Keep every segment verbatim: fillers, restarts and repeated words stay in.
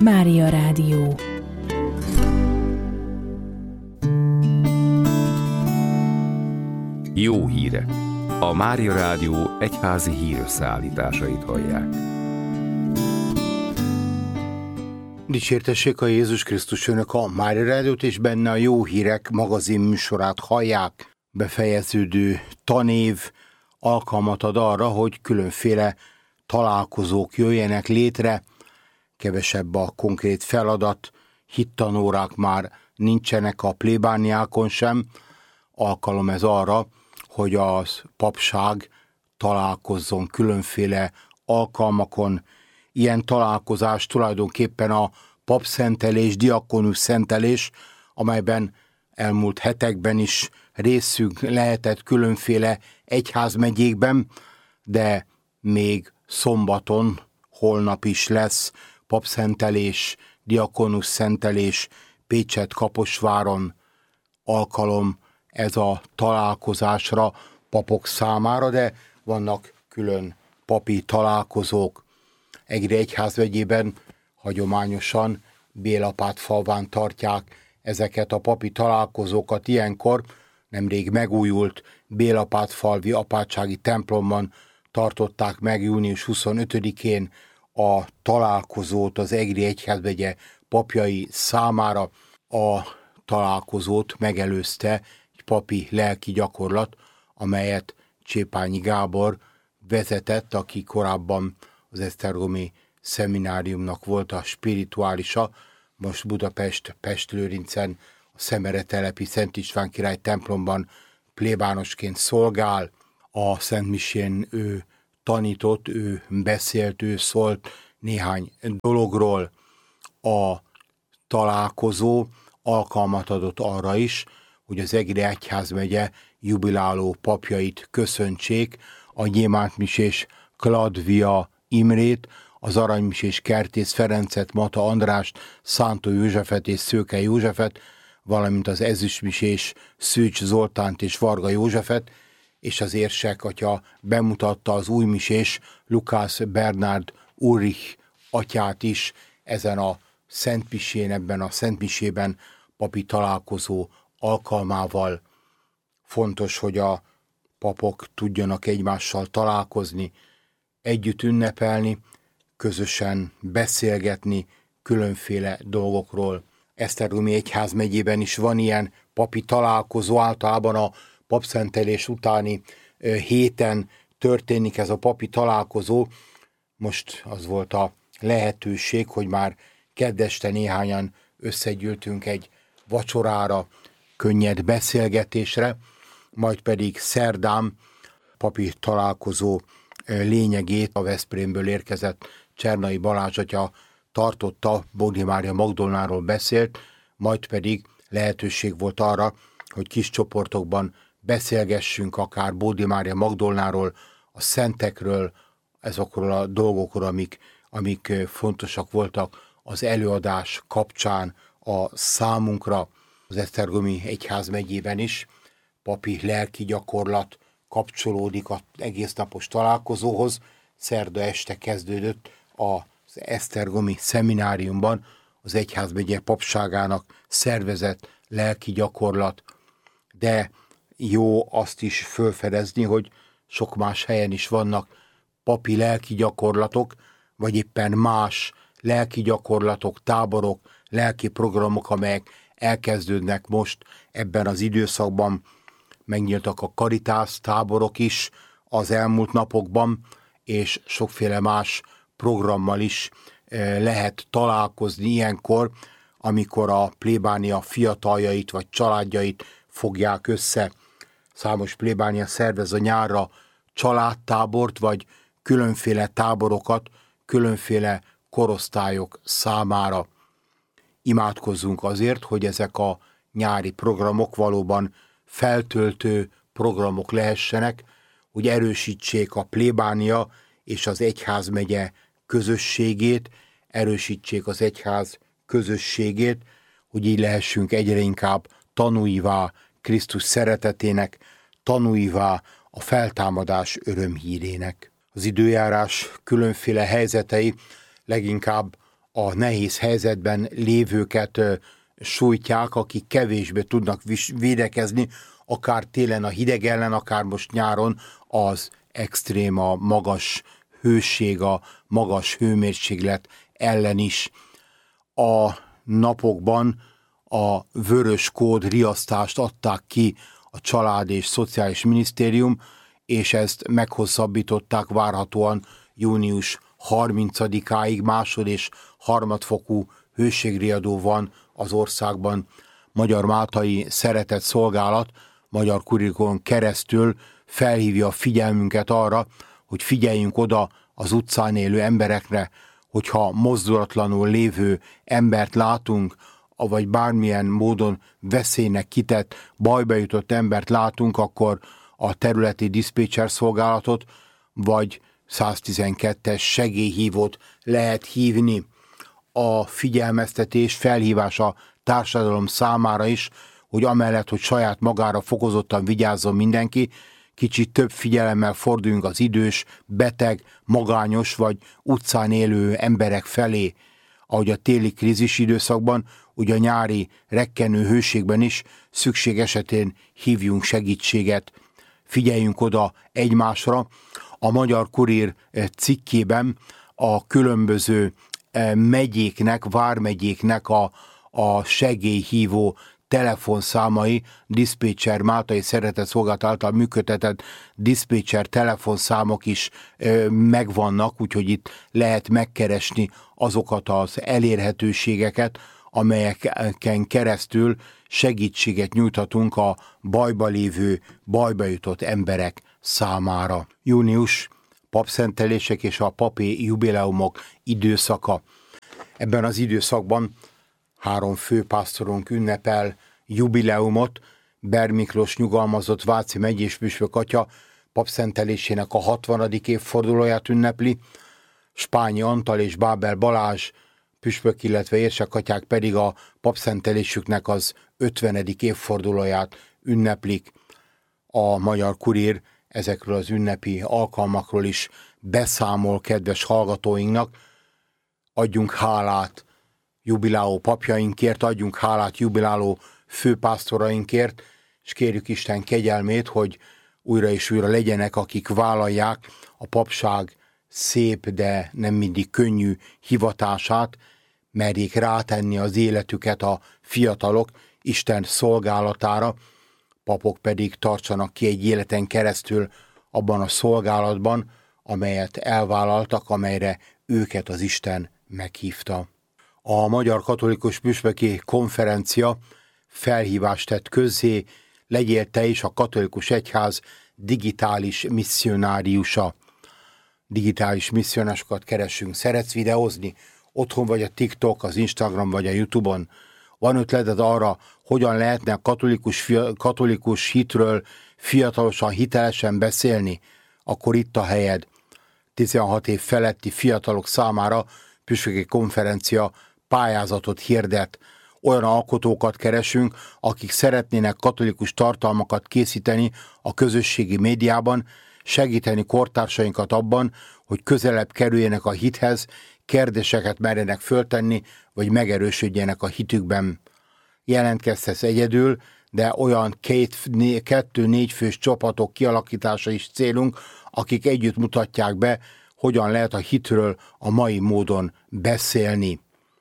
Mária Rádió. Jó hírek! A Mária Rádió egyházi hírösszeállításait hallják. Dicsértessék a Jézus Krisztus, önök a Mária Rádiót, és benne a Jó Hírek magazin műsorát hallják. Befejeződő tanév alkalmat ad arra, hogy különféle találkozók jöjjenek létre, kevesebb a konkrét feladat, hittanórák már nincsenek a plébániákon sem, alkalom ez arra, hogy az papság találkozzon különféle alkalmakon. Ilyen találkozás tulajdonképpen a papszentelés, diakonus szentelés, amelyben elmúlt hetekben is részünk lehetett különféle egyházmegyékben, de még szombaton, holnap is lesz papszentelés, diakonus szentelés Pécset-Kaposváron. Alkalom ez a találkozásra papok számára, de vannak külön papi találkozók. Egri egyházmegyében hagyományosan Bélapátfalván tartják ezeket a papi találkozókat. Ilyenkor nemrég megújult Bélapátfalvi apátsági templomban tartották meg június huszonötödikén a találkozót az Egri egyházmegye papjai számára. A találkozót megelőzte egy papi lelki gyakorlat, amelyet Csépányi Gábor vezetett, aki korábban az esztergomi szemináriumnak volt a spirituálisa, most Budapest, Pest-Lőrincen, a Szemeretelepi Szent István király templomban plébánosként szolgál. A szentmisén ő tanított, ő beszélt, ő szólt néhány dologról. A találkozó alkalmat adott arra is, hogy az Egri egyházmegye jubiláló papjait köszöntsék, a gyémántmisés Kladvia Imrét, az aranymisés Kertész Ferencet, Mata Andrást, Szántó Józsefet és Szőke Józsefet, valamint az ezüstmisés Szűcs Zoltánt és Varga Józsefet, és az érsek atya bemutatta az újmisés Lukász Bernárd Ulrich atyát is ezen a szentmisén, ebben a szentmisében papi találkozó alkalmával. Fontos, hogy a papok tudjanak egymással találkozni, együtt ünnepelni, közösen beszélgetni különféle dolgokról. Esztergomi egyházmegyében is van ilyen papi találkozó, általában a papszentelés utáni héten történik ez a papi találkozó. Most az volt a lehetőség, hogy már kedd este néhányan összegyűltünk egy vacsorára, könnyed beszélgetésre, majd pedig szerdán papi találkozó lényegét a Veszprémből érkezett Csernai Balázs atya tartotta, Bódi Mária Magdolnáról beszélt, majd pedig lehetőség volt arra, hogy kis csoportokban beszélgessünk akár Bódi Mária Magdolnáról, a szentekről, ezokról a dolgokról, amik, amik fontosak voltak az előadás kapcsán a számunkra. Az esztergomi egyházmegyében is papi lelki gyakorlat kapcsolódik az egésznapos találkozóhoz. Szerda este kezdődött az esztergomi szemináriumban az egyházmegye papságának szervezett lelki gyakorlat, de jó azt is fölfedezni, hogy sok más helyen is vannak papi lelki gyakorlatok, vagy éppen más lelki gyakorlatok, táborok, lelki programok, amelyek elkezdődnek most ebben az időszakban. Megnyíltak a Karitász táborok is az elmúlt napokban, és sokféle más programmal is lehet találkozni ilyenkor, amikor a plébánia fiataljait vagy családjait fogják össze. Számos plébánia szervez a nyárra családtábort, vagy különféle táborokat, különféle korosztályok számára. Imádkozzunk azért, hogy ezek a nyári programok valóban feltöltő programok lehessenek, hogy erősítsék a plébánia és az egyházmegye közösségét, erősítsék az egyház közösségét, hogy így lehessünk egyre inkább tanúivá Krisztus szeretetének, tanúivá a feltámadás örömhírének. Az időjárás különféle helyzetei leginkább a nehéz helyzetben lévőket sújtják, akik kevésbé tudnak védekezni, akár télen a hideg ellen, akár most nyáron az extrém, a magas hőség, a magas hőmérséklet ellen is. A napokban a vörös kód riasztást adták ki a Család és Szociális Minisztérium, és ezt meghosszabbították várhatóan június harmincadikáig. Másod- és harmadfokú hőségriadó van az országban. Magyar-Máltai Szeretett Szolgálat Magyar Kurikon keresztül felhívja a figyelmünket arra, hogy figyeljünk oda az utcán élő emberekre, hogyha mozdulatlanul lévő embert látunk, vagy bármilyen módon veszélynek kitett, bajba jutott embert látunk, akkor a területi diszpécser szolgálatot, vagy száztizenkettes segélyhívót lehet hívni. A figyelmeztetés, felhívás a társadalom számára is, hogy amellett, hogy saját magára fokozottan vigyázzon mindenki, kicsit több figyelemmel forduljunk az idős, beteg, magányos vagy utcán élő emberek felé, ahogy a téli krízis időszakban, úgy a nyári rekkenő hőségben is szükség esetén hívjunk segítséget. Figyeljünk oda egymásra. A Magyar Kurír cikkében a különböző megyéknek, vármegyéknek a, a segélyhívó telefonszámai, diszpécser, Máltai Szeretett Szolgálat által működtetett diszpécser telefonszámok is ö, megvannak, úgyhogy itt lehet megkeresni azokat az elérhetőségeket, amelyeken keresztül segítséget nyújthatunk a bajba lévő, bajba jutott emberek számára. Június papszentelések és a papi jubileumok időszaka. Ebben az időszakban három főpásztorunk ünnepel jubileumot. Ber Miklós nyugalmazott Váci megyés püspök atya papszentelésének a hatvanadik évfordulóját ünnepli, Spányi Antal és Bábel Balázs püspök, illetve érsekatyák pedig a papszentelésüknek az ötvenedik évfordulóját ünneplik. A Magyar Kurír ezekről az ünnepi alkalmakról is beszámol kedves hallgatóinknak. Adjunk hálát jubiláló papjainkért, adjunk hálát jubiláló főpásztorainkért, és kérjük Isten kegyelmét, hogy újra és újra legyenek, akik vállalják a papság szép, de nem mindig könnyű hivatását, merjék rátenni az életüket a fiatalok Isten szolgálatára, papok pedig tartsanak ki egy életen keresztül abban a szolgálatban, amelyet elvállaltak, amelyre őket az Isten meghívta. A Magyar Katolikus Püspöki Konferencia felhívást tett közzé, legyél te is a katolikus egyház digitális misszionáriusa. Digitális misszionásokat keresünk. Szeretsz videózni? Otthon vagy a TikTok, az Instagram vagy a YouTube-on? Van ötleted arra, hogyan lehetne a katolikus, katolikus hitről fiatalosan, hitelesen beszélni? Akkor itt a helyed. tizenhat év feletti fiatalok számára püspöki konferencia pályázatot hirdet. Olyan alkotókat keresünk, akik szeretnének katolikus tartalmakat készíteni a közösségi médiában, segíteni kortársainkat abban, hogy közelebb kerüljenek a hithez, kérdéseket merjenek föltenni, vagy megerősödjenek a hitükben. Jelentkezhetsz egyedül, de olyan két, né, kettő-négy fős csapatok kialakítása is célunk, akik együtt mutatják be, hogyan lehet a hitről a mai módon beszélni.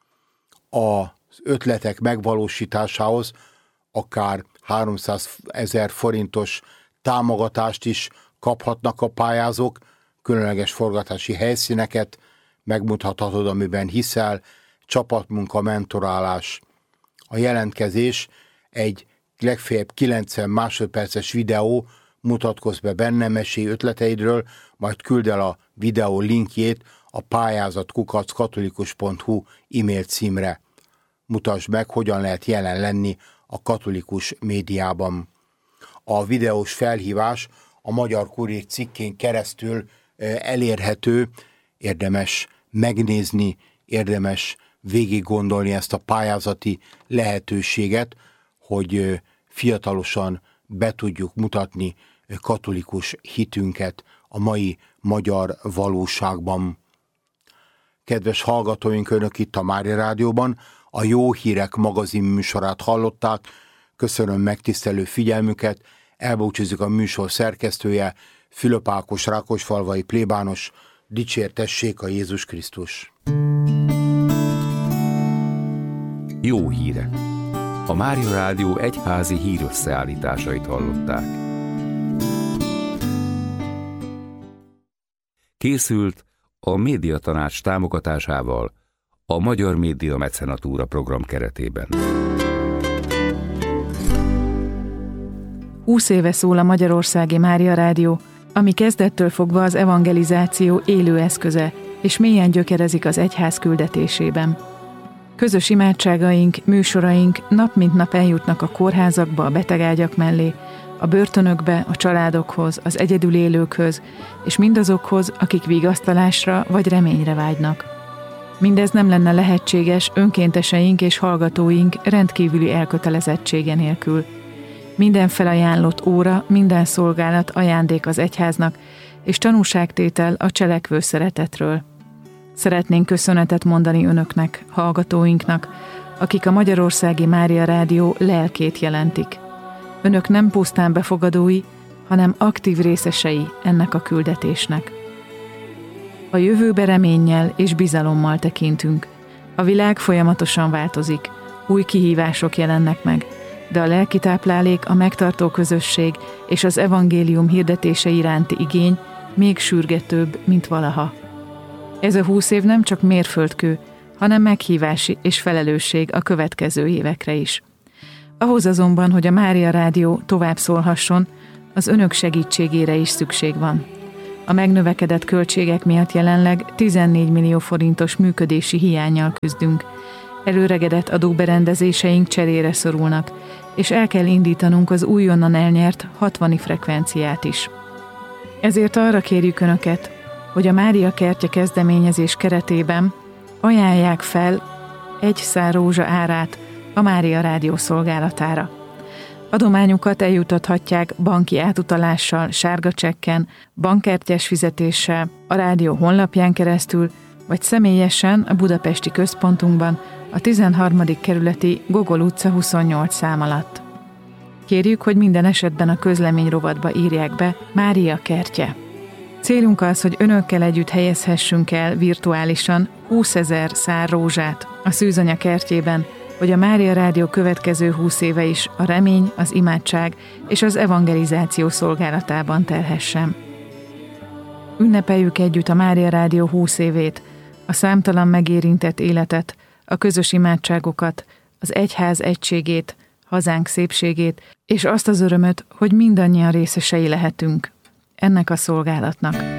Az ötletek megvalósításához akár háromszázezer forintos támogatást is kaphatnak a pályázók, különleges forgatási helyszíneket megmutathatod, amiben hiszel, csapatmunka, mentorálás. A jelentkezés egy legfeljebb kilencven másodperces videó, mutatkozz be benne, mesélj ötleteidről, majd küld el a videó linkjét a pályázat kukac katolikus pont hu e-mail címre. Mutasd meg, hogyan lehet jelen lenni a katolikus médiában. A videós felhívás a Magyar Kurír cikkén keresztül elérhető, érdemes megnézni, érdemes végig gondolni ezt a pályázati lehetőséget, hogy fiatalosan be tudjuk mutatni katolikus hitünket a mai magyar valóságban. Kedves hallgatóink, önök itt a Mária Rádióban a Jó Hírek magazin műsorát hallották. Köszönöm megtisztelő figyelmüket, elbúcsúzik a műsor szerkesztője, Fülöp Ákos, rákosfalvai plébános. Dicsértessék a Jézus Krisztus! Jó hírek! A Mária Rádió egyházi hírösszeállításait hallották. Készült a Médiatanács támogatásával a Magyar Média Mecenatúra program keretében. Húsz éve szól a Magyarországi Mária Rádió, ami kezdettől fogva az evangelizáció élő eszköze, és mélyen gyökerezik az egyház küldetésében. Közös imádságaink, műsoraink nap mint nap eljutnak a kórházakba, a betegágyak mellé, a börtönökbe, a családokhoz, az egyedül élőkhöz, és mindazokhoz, akik vigasztalásra vagy reményre vágynak. Mindez nem lenne lehetséges önkénteseink és hallgatóink rendkívüli elkötelezettsége nélkül. Minden felajánlott óra, minden szolgálat ajándék az egyháznak, és tanúságtétel a cselekvő szeretetről. Szeretnénk köszönetet mondani önöknek, hallgatóinknak, akik a Magyarországi Mária Rádió lelkét jelentik. Önök nem pusztán befogadói, hanem aktív részesei ennek a küldetésnek. A jövőbe reménnyel és bizalommal tekintünk. A világ folyamatosan változik, új kihívások jelennek meg, de a lelki táplálék, a megtartó közösség és az evangélium hirdetése iránti igény még sürgetőbb, mint valaha. Ez a húsz év nem csak mérföldkő, hanem meghívási és felelősség a következő évekre is. Ahhoz azonban, hogy a Mária Rádió tovább szólhasson, az önök segítségére is szükség van. A megnövekedett költségek miatt jelenleg tizennégy millió forintos működési hiánnyal küzdünk. Előregedett adóberendezéseink cserére szorulnak, és el kell indítanunk az újonnan elnyert hatvani frekvenciát is. Ezért arra kérjük önöket, hogy a Mária Kertje kezdeményezés keretében ajánlják fel egy szár rózsa árát a Mária Rádió szolgálatára. Adományukat eljutathatják banki átutalással, sárga csekken, bankkártyás fizetéssel, a rádió honlapján keresztül, vagy személyesen a budapesti központunkban, a tizenharmadik kerületi Gogol utca huszonnyolc szám alatt. Kérjük, hogy minden esetben a közlemény rovatba írják be Mária Kertje. Célunk az, hogy önökkel együtt helyezhessünk el virtuálisan húszezer szár rózsát a Szűzanya kertjében, hogy a Mária Rádió következő húsz éve is a remény, az imádság és az evangelizáció szolgálatában telhessen. Ünnepeljük együtt a Mária Rádió húsz évét, a számtalan megérintett életet, a közös imádságokat, az egyház egységét, hazánk szépségét, és azt az örömöt, hogy mindannyian részesei lehetünk ennek a szolgálatnak.